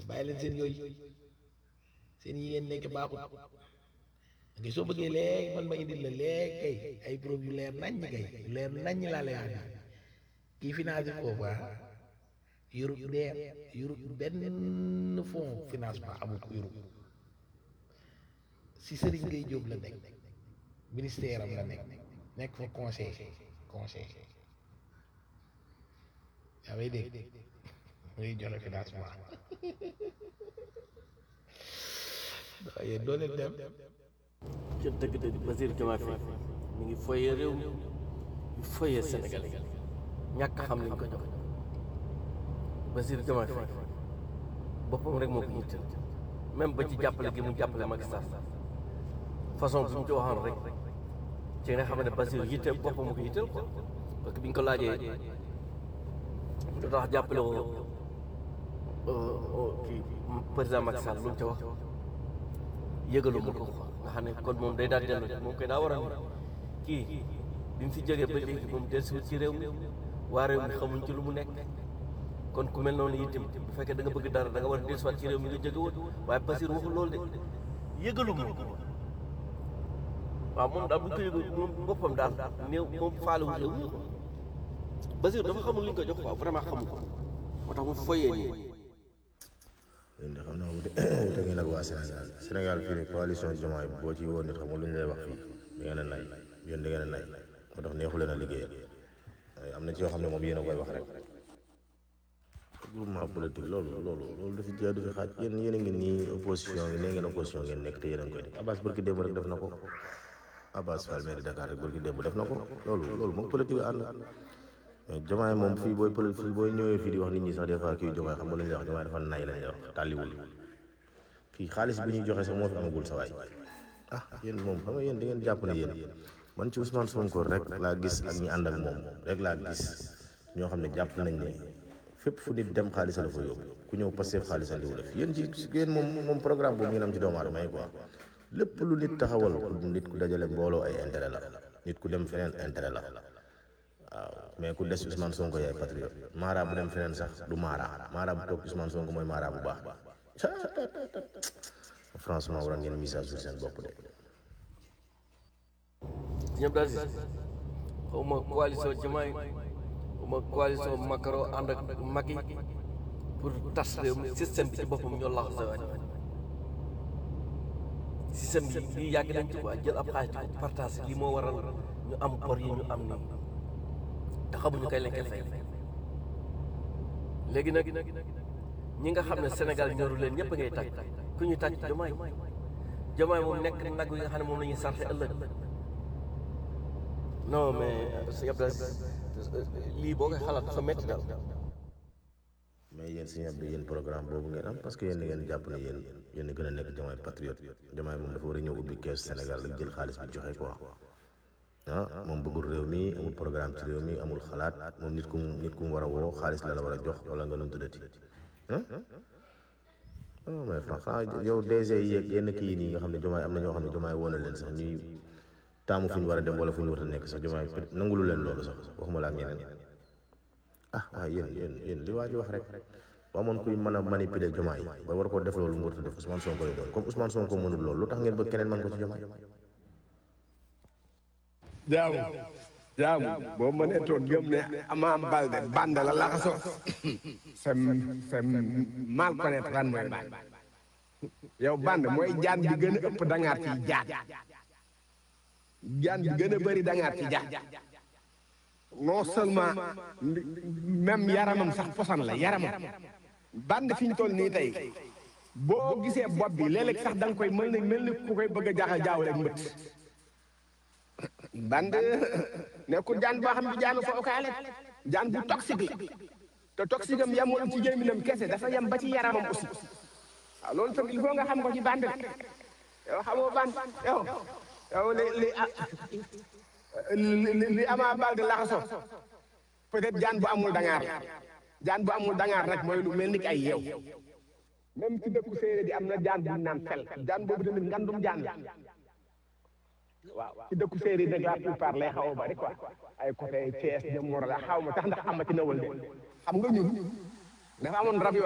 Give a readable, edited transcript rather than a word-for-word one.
bàyyi leen seen yooyu seen yi ngeen nekk baaxut nga soo bëggee léegi man ma indil la léegi kay ay preuve yu leer naññ kay yu leer naññ laa lay wax kii financé foofu yorut deer yorut benn fonds financement amul ko yorut si Serigne Gueye Diop la nekk ministère am la nekk fa conseil yaa may dégg muy joxe financement waaye doo leen dem ca dëgg-dëgg Bassirou Diomaye Faye mi ngi foyee réew mi foyee Sénégal ñàkk xam liñ ko jox Bassirou Diomaye Faye boppam rek moo ko yitteel même ba ci jàppale gi mu jàppale Macky Sall façon bi mu ci waxoon rek ci nga xam ne Bassirou yitteel boppam moo ko yitteel quoi parce que biñ ko laajee lu tax jàppale ko kii président Macky Sall lu mu ca wax yëgalu ma ko nga xam ne kon moom day daal di dellu moom koy daa war a kii bi mu fi jógee ba léegi moom dellusiwut ci réew mi waa réew mi xamuñ ci lu mu nekk kon ku mel noonu itam bu fekkee da nga bëgg dara da nga war a dellusiwaat ci réew mi nga jóge woon waaye Bassirou waxul loolu de yëgalu ma ko waaw moom daal bu ñu ko yëgul moom boppam daal néew moom faalewul réew mi ko Bassirou dafa xamul li ñu ko jox waaw vraiment xamul ko moo tax mu foyee nii yéen de xam naa wute ngeen ak waa Sénégal Sénégal fii nii coalition Diomaye boo ci woon nit xam nga lu ñu lay wax fii da ngeen a nay yéen da ngeen a nay moo tax neexu leen a liggéeyal waaye am na ci yoo xam ne moom yéen a koy wax rek groupement politique loolu dafi jeex du fi xaaj yéen a ngi nii opposition ngi nee ngeen opposition ngeen nekk te yéen a ngi koy def Abbas barki démb rek def na ko Abbas Fall maire Dakar rek barki démb def na ko loolu moom politique ànd mais Diomaye moom fii booy ñëwee fii di wax nit ñi sax des fois kii Diomaye xam nga lu ñuy wax Diomaye dafa nay lañ wax tàlliwul kii xaalis bi ñuy joxe sax moo fi amagul sa waay yéen moom xam nga yéen da ngeen jàpp ne yéen man ci Ousmane Sonko rek laa gis ak ñi ànd ak moom rek laa gis ñoo xam ne jàpp nañ ne fépp fu nit dem xaalis la fa yóbbu ku ñëw Pastef xaalis la def yéen moom programme boobu ngeen am ci doomu aadama yi quoi lépp lu nit taxawal nit ku dajale mbooloo ay intérêt la nit ku dem feneen intérêt la waaw mais ku des Ousmane Sonko yaay patriote Mara bu dem feneen sax du Mara bu toog Ousmane Sonko mooy Mara bu baax franchement war ngeen message sur seen bopp de. ñëpp daal si xaw ma coalition Diomaye xaw ma coalition Macron ànd ak Macky pour tas réew mi système bi ci boppam ñoo lax sa waay système bi lii yàgg nañ ci quoi jël ab xaalis di ko partage lii moo waral ñu am bor yi ñu am nii te xamuñu kay lekkee fay léegi nag ñi nga xam ne Sénégal ñoru leen ñëpp ngay tàcc ku ñuy tàcc Diomaye moom nekk nag yi nga xam ne moom la ñuy sarte ëllëg non mais sëñ Abdou lii boo koy xalaat dafa métti daal. mais yéen sëñ Abdou yéen programme boobu ngeen am parce que yéen da ngeen jàpp ne yéen a gën a nekk Diomaye patriote Diomaye moom dafa war a ñëw ubbi kees Sénégal rek jël xaalis bi joxe quoi moom bëggul réew mi amul programme ci réew mi amul xalaat moom nit ku mu war a woo xaalis la war a jox wala nga doon tuddati mais franchement yow DG yi yeeg yenn kii yi nii nga xam ne Diomaye am na ñoo xam ne Diomaye woo na leen sax ñuy taamu fu ñu war a dem wala fu ñu war a nekk sax Diomaye nangulu leen loolu sax waxuma la ak ñeneen waaye yéen li waa ji wax rek bu amoon kuy mën a manipuler Diomaye ba war koo def loolu mu war a def Ousmane Sonko lay doon comme Ousmane Sonko mënul loolu lu tax ngeen bëgg keneen mën ko ci Diomaye jaamu boo mënee toon gëm ne Ama Baldé bande la laxaso c'est mal connaître lan mooy bande yow bande mooy jaan bi gën a ëpp dangaar ci jaan bi gën a bëri dangaar ci jaan non seulement même yaramam sax posan la yaramam bande fi ñu toll nii tey boo gisee bopp bi léeg-léeg sax da nga koy mel ni ku koy bëgg a jaaxal jaawale ak mbët bande nekkul jaan boo xam ne jaanu fookaale jaan bu toxique la te toxique am yamul ci gémminam kese dafa yam ba ci yaramam aussi waaw loolu tam il faut nga xam ko ci bande yow xamoo bande yow li Ama Baldé laxaso peut-être jaan bu amul dangaar la jaan bu amul dangaar rek mooy lu mel ni ay yeew même ci dëkku séeréer di am na jaan bu naan fel jaan boobu tamit ngandum jaan la waaw ci dëkku séeréer nag la plupart lay xaw a bari quoi ay côté Thiès jëm Morola xaw ma tax ndax am na ci nawal de xam nga ñun dafa amoon rab